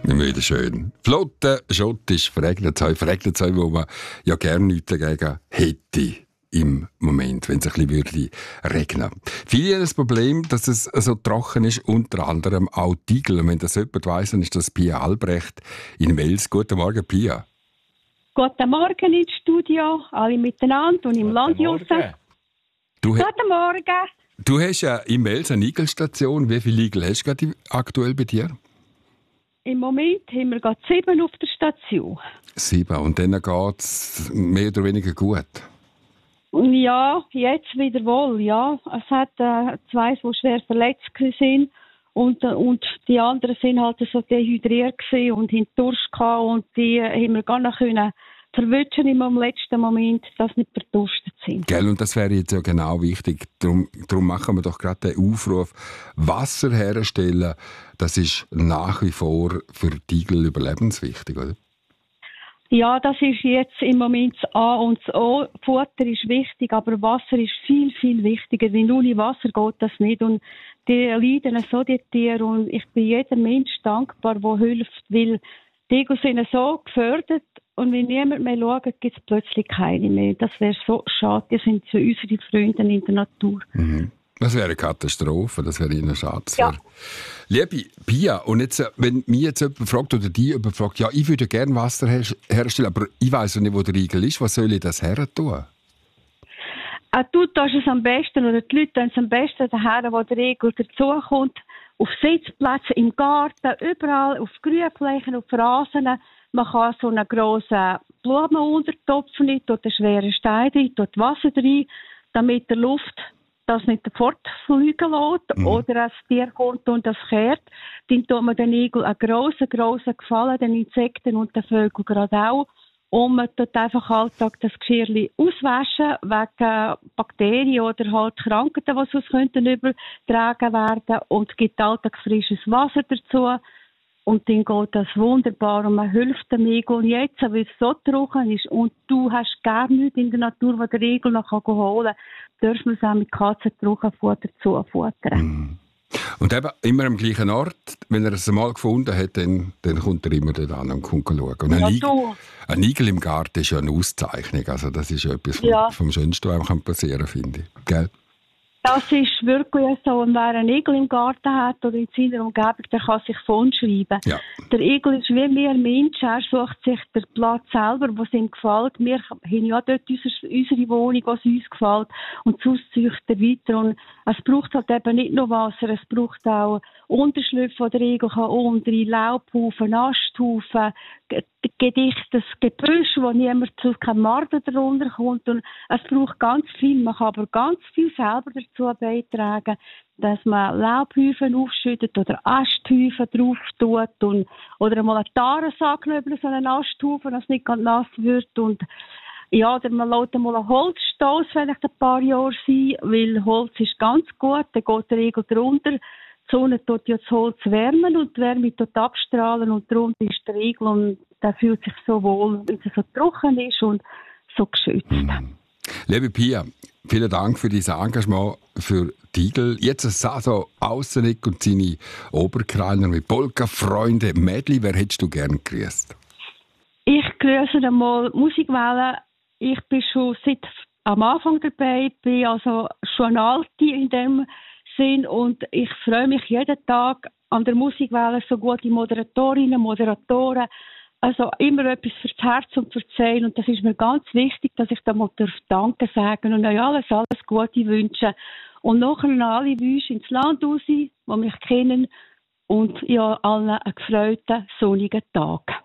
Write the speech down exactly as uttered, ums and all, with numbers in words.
Immer wieder schön. Flotte, schottisch, verregnet es verregnet es wo man ja gerne nichts dagegen hätte im Moment, wenn es ein bisschen würde regnen. Viele haben das Problem, dass es so trocken ist, unter anderem auch die Igel. Und wenn das jemand weiss, dann ist das Pia Albrecht in Wels. Guten Morgen, Pia. Guten Morgen ins Studio, alle miteinander und im Land draussen. Du, Guten Morgen. Du hast ja in Wels eine Igelstation. Wie viele Igel hast du gerade aktuell bei dir? Im Moment haben wir gerade sieben auf der Station. Sieben. Und dann geht es mehr oder weniger gut? Ja, jetzt wieder wohl, ja. Es hat äh, zwei, die schwer verletzt sind. Und, und die anderen sind halt so dehydriert und hatten Durst gehabt. Und die haben wir gar nicht können verwischen im letzten Moment, dass sie nicht verdurstet sind. Gell, und das wäre jetzt ja genau wichtig. Darum, darum machen wir doch gerade den Aufruf. Wasser herstellen, das ist nach wie vor für die Igel überlebenswichtig, oder? Ja, das ist jetzt im Moment das A und das O. Futter ist wichtig, aber Wasser ist viel, viel wichtiger. Denn ohne Wasser geht das nicht. Und die leiden so, die Tiere. Und ich bin jedem Mensch dankbar, der hilft, weil die Igel sind so gefördert. Und wenn niemand mehr schaut, gibt es plötzlich keine mehr. Das wäre so schade. Die sind so unsere Freunde in der Natur. Mhm. Das wäre eine Katastrophe, das wäre Ihnen schade. Ja. Liebe Pia, und jetzt, wenn mich jetzt jemand fragt oder die jemand fragt, ja, ich würde gerne Wasser her- herstellen, aber ich weiss nicht, wo der Igel ist, was soll ich das her tun? Auch du tust es am besten, oder die Leute tun es am besten daher, wo der Igel dazukommt, auf Sitzplätzen, im Garten, überall, auf Grünflächen, auf Rasen. Man kann so einen grossen Blumenuntertopf rein, dort einen schweren Stein rein, dort Wasser rein, damit der Luft das nicht fortfliegen lässt, mhm. oder ein Tier kommt und das kehrt. Dann tut man den Igel einen grossen, grossen Gefallen, den Insekten und den Vögeln gerade auch. Und man tut einfach Alltag das Geschirr auswaschen, wegen Bakterien oder halt Krankheiten, die sonst könnten übertragen werden. Und gibt Alltag frisches Wasser dazu. Und dann geht das wunderbar und man hilft dem Igel. Und jetzt, weil es so trocken ist und du hast gar nichts in der Natur, was der Igel noch holen kann, dürfen wir es auch mit Katzentrockenfutter zufuttern. Mm. Und eben immer am gleichen Ort. Wenn er es einmal gefunden hat, dann, dann kommt er immer dort an und kommt schauen. Und ein, ja, Igel, ein Igel im Garten ist ja eine Auszeichnung. Also das ist ja etwas vom, ja. vom Schönsten, was passieren kann, finde ich. Gell? Das ist wirklich so, und wer einen Igel im Garten hat oder in seiner Umgebung, der kann sich von schreiben. Ja. Der Igel ist wie wir Menschen, er sucht sich den Platz selber, was ihm gefällt. Wir haben ja dort unsere, unsere Wohnung, was uns gefällt, und sonst züchtet er weiter. Und es braucht halt eben nicht nur Wasser, es braucht auch Unterschlüpfe, die der Igel kann unter, Laubhaufen, Asthaufen, gedichtes Gebüsch, wo niemand zu keinem Marder darunter kommt. Und es braucht ganz viel. Man kann aber ganz viel selber dazu beitragen, dass man Laubhäufen aufschüttet oder Asthäufen drauf tut und, oder einmal einen Tarensacknöbel, so einen Asthaufen, dass es nicht ganz nass wird. Und ja, oder man lässt einmal einen Holzstoss vielleicht ein paar Jahre sein, weil Holz ist ganz gut, dann geht der Igel drunter. Die Sonne tut ja das Holz wärmen und die Wärme tut abstrahlen und darunter ist der Igel und der fühlt sich so wohl, wenn es so trocken ist und so geschützt. Mhm. Liebe Pia, vielen Dank für dein Engagement für die Igel. Jetzt ein Saso Aussenig und seine Oberkreiner mit Polka-Freunde. Mädli, wer hättest du gerne gegrüßt? Ich grüße einmal Musikwelle. Ich bin schon seit am Anfang dabei, bin also schon eine Alte in dem Sinn und ich freue mich jeden Tag an der Musikwelle, so gute Moderatorinnen, Moderatoren, also immer etwas fürs Herz und erzählen und das ist mir ganz wichtig, dass ich da mal Danke sagen und euch alles, alles Gute wünschen und nachher an alle Wünsche ins Land raus, die mich kennen und ja, allen einen gefreuten, sonnigen Tag.